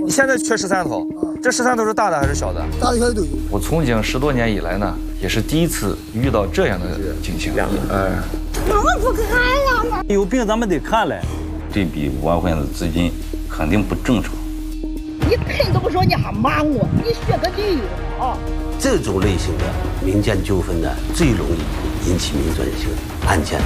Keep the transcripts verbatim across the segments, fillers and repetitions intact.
你现在缺十三头，这十三头是大的还是小的？ 大的小的都有。 我从警十多年以来呢，也是第一次遇到这样的情形。 哎， 我不看了。 有病咱们得看嘞。 这笔五万块钱的资金肯定不正常。 你看都说你还骂我，你学个理由啊！ 这种类型的民间纠纷呢，最容易引起民转性案件。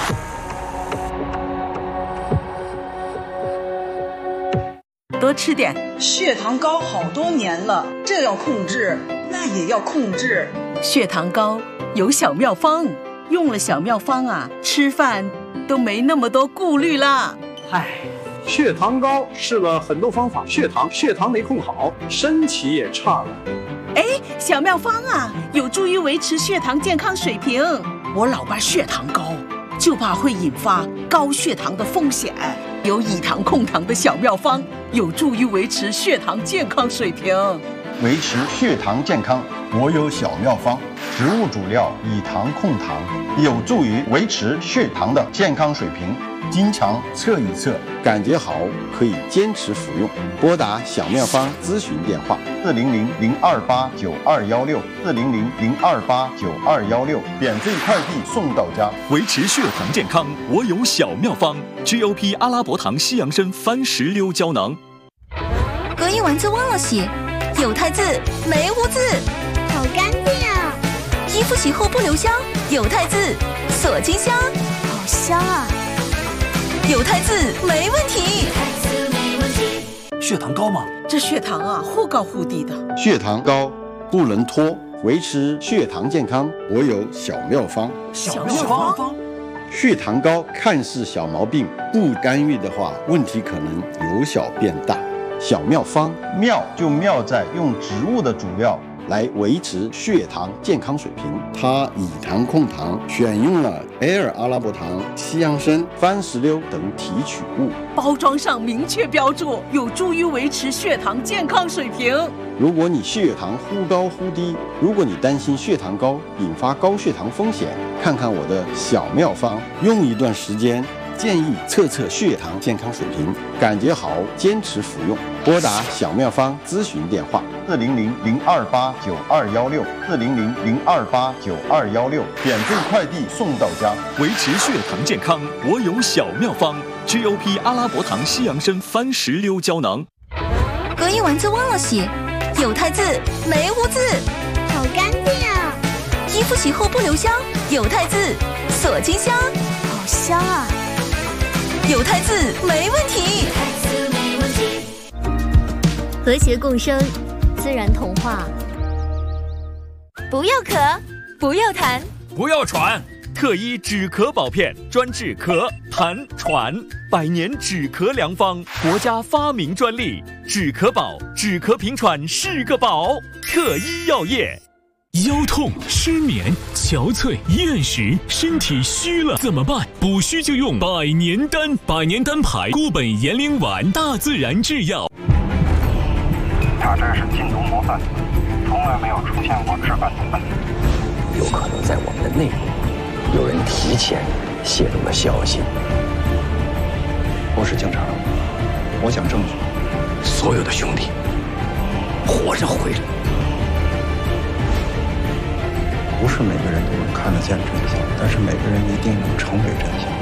多吃点。 血糖高好多年了，这要控制，那也要控制。 血糖高有小妙方，用了小妙方啊，吃饭都没那么多顾虑了。 唉，血糖高试了很多方法，血糖血糖没控好，身体也差了。 哎，小妙方啊，有助于维持血糖健康水平。我老爸血糖高，就怕会引发高血糖的风险。有以糖控糖的小妙方，有助于维持血糖健康水平。 维持血糖健康，我有小妙方，植物主料以糖控糖，有助于维持血糖的健康水平。经常测一测，感觉好可以坚持服用。拨打小妙方咨询电话：四零零零二八九二幺六，四零零零二八九二幺六，免费快递送到家。 维持血糖健康，我有小妙方 ：G O P 阿拉伯糖西洋参番石榴胶囊。 隔音丸子忘了洗，有汰渍没污渍， 好干净啊！ 衣服洗后不留香，有汰渍锁金香， 好香啊！ 有汰渍没问题。 血糖高吗？ 这血糖啊，忽高忽低的。 血糖高不能拖，维持血糖健康，我有小妙方。 小妙方。 血糖高看似小毛病，不干预的话，问题可能由小变大。小妙方妙就妙在用植物的主料来维持血糖健康水平。它以糖控糖，选用了 L 阿拉伯糖、西洋参、番石榴等提取物， 包装上明确标注，有助于维持血糖健康水平。 如果你血糖忽高忽低，如果你担心血糖高引发高血糖风险，看看我的小妙方，用一段时间，建议测测血糖健康水平，感觉好坚持服用。拨打小妙方咨询电话：四零零零二八九二幺六，四零零零二八九二幺六，免费快递送到家。 维持血糖健康，我有小妙方 ：G O P 阿拉伯糖西洋参番石榴胶囊。 隔音丸子忘了洗，有汰渍没污渍， 好干净啊！ 衣服洗后不留香，有汰渍锁金香， 好香啊！ 有汰渍没问题。 和谐共生，自然童话。 不要咳，不要痰， 不要喘。特一止咳宝片，专治咳、痰、喘，百年止咳良方，国家发明专利。止咳宝，止咳平喘是个宝。特一药业。 腰痛、失眠、憔悴、厌食，身体虚了怎么办？补虚就用百年丹，百年丹牌固本延龄丸，大自然制药。 他这是禁毒模范，从来没有出现过治办的问题。 有可能在我们的内部，有人提前泄露了消息。 我是警察，我讲证据。 所有的兄弟，活着回来。 不是每个人都能看得见真相，但是每个人一定能成为真相。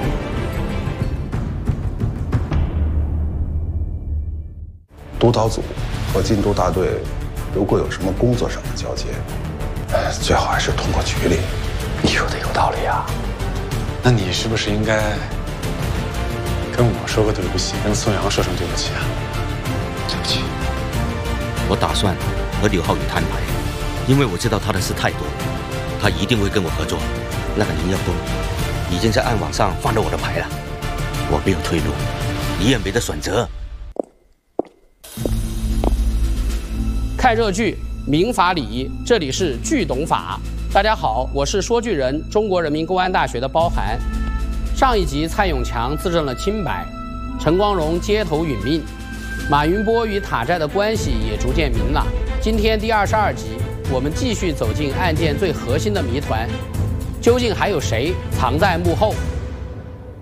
督导组和禁毒大队如果有什么工作上的交接，最好还是通过局里。 你说的有道理啊。 那你是不是应该跟我说个对不起，跟宋阳说声对不起啊？ 对不起，我打算和柳浩宇摊牌，因为我知道他的事太多了。他一定会跟我合作。那个林耀东已经在暗网上翻了我的牌了，我没有退路，你也没得选择。 看热剧，民法礼仪，这里是剧懂法。大家好，我是说剧人，中国人民公安大学的包涵。上一集蔡永强自证了清白，陈光荣街头殒命，马云波与塔寨的关系也逐渐明朗。今天第二十二集。我们继续走进案件最核心的谜团，究竟还有谁藏在幕后？